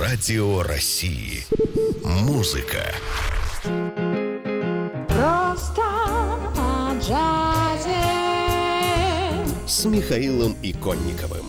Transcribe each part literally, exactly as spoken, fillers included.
Радио России. Музыка. Просто о джазе. С Михаилом Иконниковым.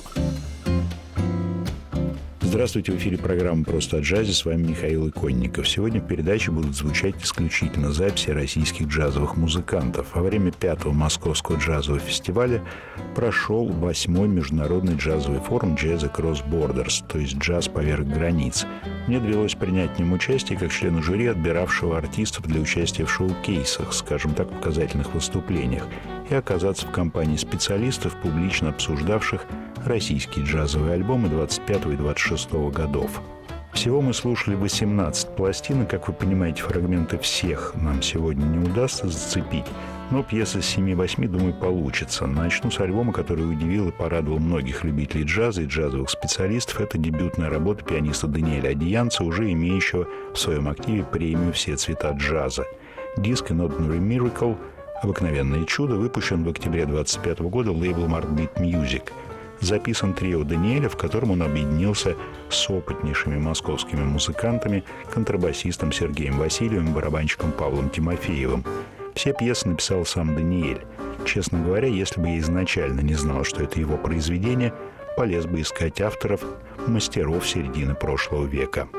Здравствуйте, в эфире программа «Просто о джазе». С вами Михаил Иконников. Сегодня в передаче будут звучать исключительно записи российских джазовых музыкантов. Во время пятого Московского джазового фестиваля прошел восьмой международный джазовый форум «Jazz Across Borders», то есть «Джаз поверх границ». Мне довелось принять в нем участие как члену жюри, отбиравшего артистов для участия в шоу-кейсах, скажем так, показательных выступлениях, и оказаться в компании специалистов, публично обсуждавших российские джазовые альбомы двадцать пятого и двадцать шестого годов. Всего мы слушали восемнадцать пластинок. Как вы понимаете, фрагменты всех нам сегодня не удастся зацепить, но пьеса с семи-восьми, думаю, получится. Начну с альбома, который удивил и порадовал многих любителей джаза и джазовых специалистов. Это дебютная работа пианиста Даниэля Одеянца, уже имеющего в своем активе премию «Все цвета джаза». Диск «An Ordinary Miracle», «Обыкновенное чудо», выпущен в октябре двадцать пятого года лейблом Artbeat Music. Записан трио Даниэля, в котором он объединился с опытнейшими московскими музыкантами, контрабасистом Сергеем Васильевым и барабанщиком Павлом Тимофеевым. Все пьесы написал сам Даниэль. Честно говоря, если бы я изначально не знал, что это его произведение, полез бы искать авторов, мастеров середины прошлого века.